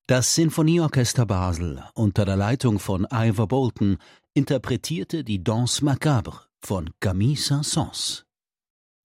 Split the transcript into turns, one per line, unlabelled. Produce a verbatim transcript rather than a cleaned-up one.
Das Sinfonieorchester Basel unter der Leitung von Ivor Bolton interpretierte die Danse macabre von Camille Saint-Saëns.